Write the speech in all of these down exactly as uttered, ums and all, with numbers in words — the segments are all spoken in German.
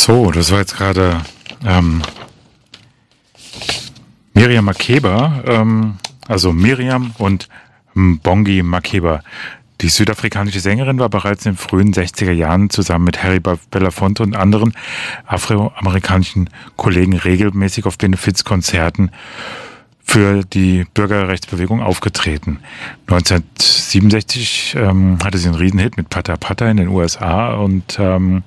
So, das war jetzt gerade ähm, Miriam Makeba, ähm, also Miriam und Mbongi Makeba. Die südafrikanische Sängerin war bereits in den frühen sechziger Jahren zusammen mit Harry Belafonte und anderen afroamerikanischen Kollegen regelmäßig auf Benefizkonzerten für die Bürgerrechtsbewegung aufgetreten. neunzehnhundertsiebenundsechzig ähm, hatte sie einen Riesenhit mit Pata Pata in den U S A und ähm,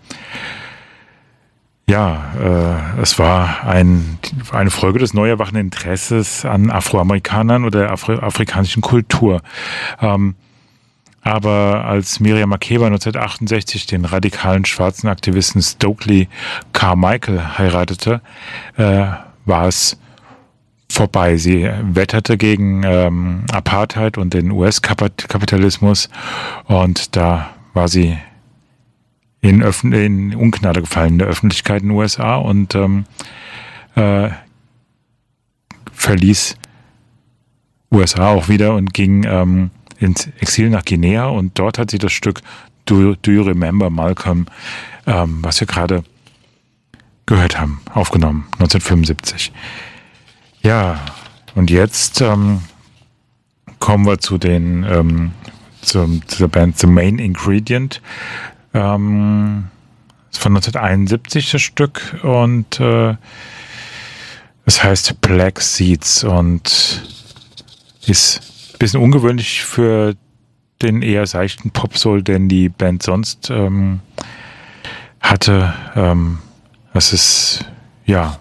ja, äh, es war ein, eine Folge des neu erwachenden Interesses an Afroamerikanern oder der Afri- afrikanischen Kultur. Ähm, aber als Miriam Makeba neunzehnhundertachtundsechzig den radikalen schwarzen Aktivisten Stokely Carmichael heiratete, äh, war es vorbei. Sie wetterte gegen ähm, Apartheid und den U S-Kapitalismus und da war sie in, Öffn- in Ungnade gefallen in der Öffentlichkeit in den U S A und ähm, äh, verließ U S A auch wieder und ging ähm, ins Exil nach Guinea und dort hat sie das Stück Do, Do You Remember Malcolm, ähm, was wir gerade gehört haben, aufgenommen, neunzehnhundertfünfundsiebzig. Ja, und jetzt ähm, kommen wir zu den ähm, zum, zu der Band The Main Ingredient. Ähm, ist von neunzehnhunderteinundsiebzig das Stück und äh, es heißt Black Seeds und ist ein bisschen ungewöhnlich für den eher seichten Pop-Soul, den die Band sonst ähm, hatte. Ähm, es ist ja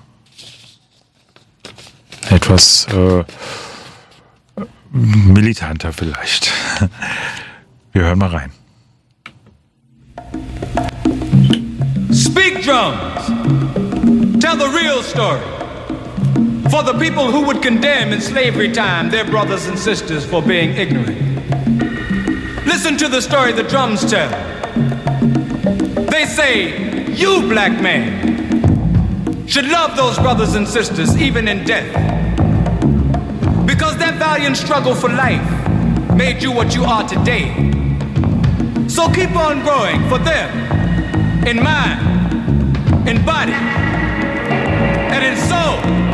etwas äh, militanter vielleicht. Wir hören mal rein. Speak, drums! Tell the real story for the people who would condemn in slavery time their brothers and sisters for being ignorant. Listen to the story the drums tell. They say, you, black man, should love those brothers and sisters even in death, because that valiant struggle for life made you what you are today. So keep on growing for them, in mind, in body, and in soul.